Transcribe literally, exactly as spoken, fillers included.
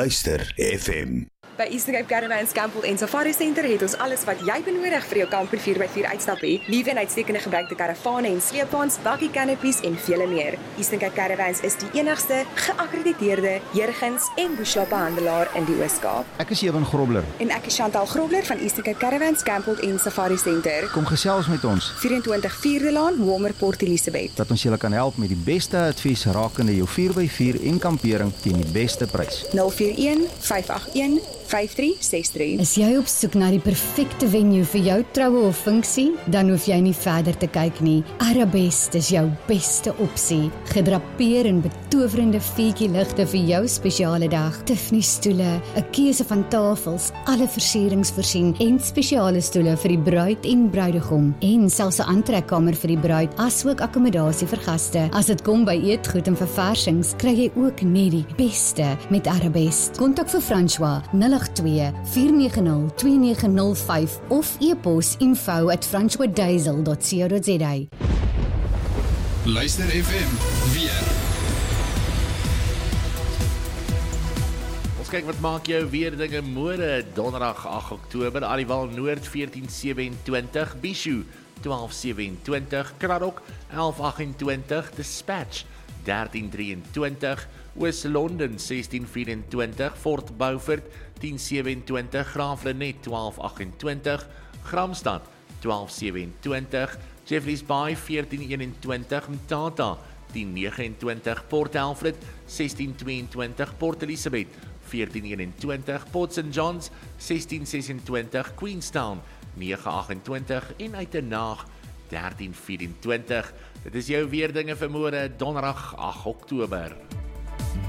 Luister F M. By Eastern Cape Caravans Campbell en Safari Center het ons alles wat jy benodig vir jou kamper vier by vier uitstapie. Liewe en uitstekende gebruikte karavane en sleepwaens, bakkie canopies en vele meer. Eastern Cape Caravans is die enigste geakkrediteerde Jurgens en Bushla handelaar in die Oos-Kaap. Ek is Ewan Grobler. En ek is Chantal Grobler van Eastern Cape Caravans Campbell en Safari Center. Kom gesels met ons. vyf twee vier Vierde Laan, Walmer Port Elizabeth. Dat ons julle kan help met die beste advies rakende jou vier by vier en kampering teen die beste prys. nul vier een vyf agt een vyf drie ses drie. Is jy op soek na die perfekte venue vir jou troue of funksie? Dan hoef jy nie verder te kyk nie. Arabest is jou beste opsie. Gedrapeer in betowerende vuurtjie-ligte vir jou spesiale dag. Tiffany stoele, 'n keuse van tafels, alle versierings voorsien en spesiale stoele vir die bruid en bruidegom en selfs 'n aantrekkamer vir die bruid asook akkommodasie vir gaste. As dit kom by eetgoed en verversings, kry jy ook net die beste met Arabest. Kontak vir François nul agt twee vier nege nul twee nege nul vyf of e-pos info at francoisdiesel dot co dot za. Luister F M weer. Ons kyk wat maak jou weer dinge môre donderdag agt Oktober. Aliwal Noord veertien sewenentwintig, Bishu twaalf sewenentwintig, Kraddock elf agt-en-twintig, Dispatch dertien drieëntwintig, Oos-London sestien vyf-en-twintig, Fort Beaufort tien sewenentwintig, Graafrenet twaalf agt-en-twintig, Gramstad twaalf sewenentwintig, Jeffreys Bay veertien eenentwintig, Mthatha tien negenentwintig, Port Alfred sestien tweeëntwintig, Port Elizabeth veertien eenentwintig, Port Saint Johns sestien sesentwintig, Queenstown nege agt-en-twintig en Uitenhage dertien vyf-en-twintig. Dit is jou weerdinge vir môre donderdag agt Oktober.